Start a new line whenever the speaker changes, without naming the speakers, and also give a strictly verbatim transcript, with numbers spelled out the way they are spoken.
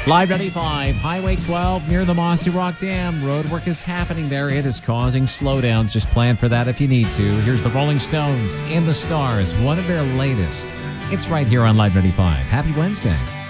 Live ninety-five, Highway twelve near the Mossy Rock Dam. Roadwork is happening there. It is causing slowdowns. Just plan for that if you need to. Here's the Rolling Stones in the Stars, one of their latest. It's right here on Live ninety-five. Happy Wednesday.